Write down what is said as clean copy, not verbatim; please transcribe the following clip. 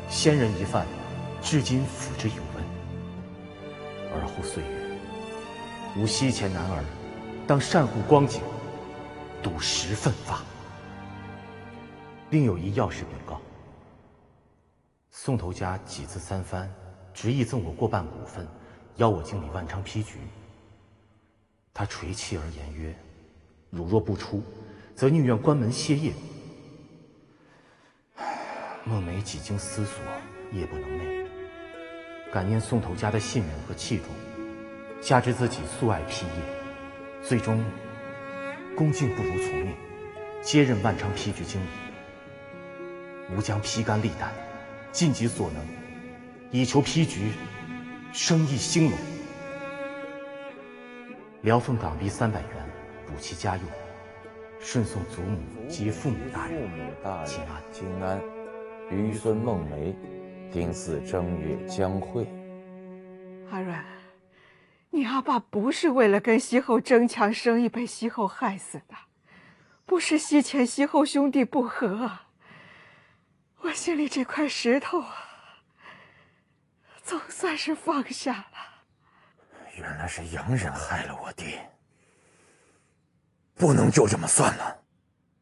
先人一犯，至今抚之有温。而后岁月，吾西前男儿，当善护光景，笃实奋发。另有一要事禀告：宋头家几次三番，执意赠我过半股份，邀我经理万昌批局。他垂泣而言曰：“汝若不出，则宁愿关门歇业。”孟梅几经思索，夜不能寐，感念宋头家的信任和器重，加之自己素爱批业，最终恭敬不如从命，接任万昌批局经理。吾将披肝沥胆，尽己所能，以求批局生意兴隆。辽奉港币300元补其家用，顺送祖母及父母大人金安。余孙孟梅，丁巳正月将会。 阿软，你阿爸不是为了跟西后争抢生意被西后害死的，不是西前西后兄弟不和啊。我心里这块石头啊，总算是放下了。 原来是洋人害了我爹，不能就这么算了。